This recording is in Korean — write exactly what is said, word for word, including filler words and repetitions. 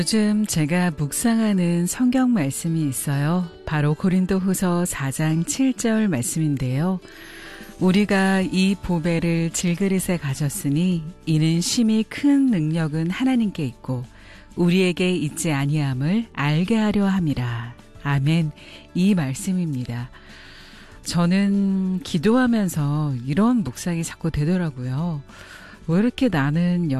요즘 제가 묵상하는 성경 말씀이 있어요. 바로 고린도후서 사 장 칠 절 말씀인데요. 우리가 이 보배를 질그릇에 가졌으니 이는 심히 큰 능력은 하나님께 있고 우리에게 있지 아니함을 알게 하려 함이라. 아멘. 이 말씀입니다. 저는 기도하면서 이런 묵상이 자꾸 되더라고요. 왜 이렇게 나는